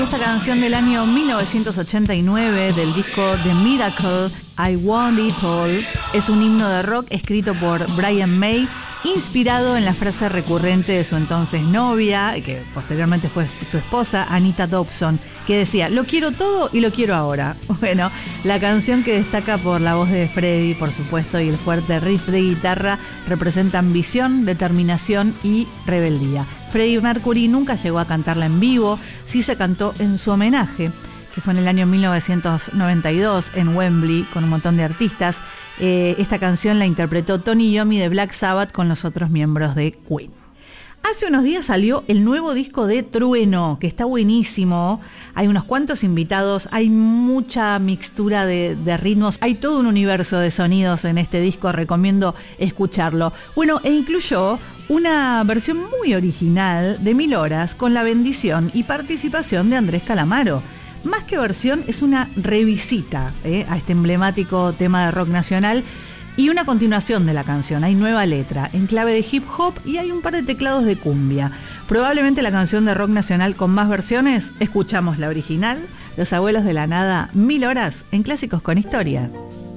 esta canción del año 1989 del disco The Miracle, I Want It All. Es un himno de rock escrito por Brian May, inspirado en la frase recurrente de su entonces novia, que posteriormente fue su esposa, Anita Dobson, que decía: lo quiero todo y lo quiero ahora. Bueno, la canción, que destaca por la voz de Freddie, por supuesto, y el fuerte riff de guitarra, representa ambición, determinación y rebeldía. Freddie Mercury nunca llegó a cantarla en vivo, sí se cantó en su homenaje, que fue en el año 1992 en Wembley, con un montón de artistas. Esta canción la interpretó Tony Iommi de Black Sabbath con los otros miembros de Queen. Hace unos días salió el nuevo disco de Trueno, que está buenísimo. Hay unos cuantos invitados, hay mucha mixtura de ritmos, hay todo un universo de sonidos en este disco, recomiendo escucharlo. Bueno, e incluyó una versión muy original de 1000 horas con la bendición y participación de Andrés Calamaro. Más que versión, es una revisita a este emblemático tema de rock nacional y una continuación de la canción. Hay nueva letra en clave de hip hop y hay un par de teclados de cumbia. Probablemente la canción de rock nacional con más versiones. Escuchamos la original, Los Abuelos de la Nada, 1000 horas en Clásicos con Historia.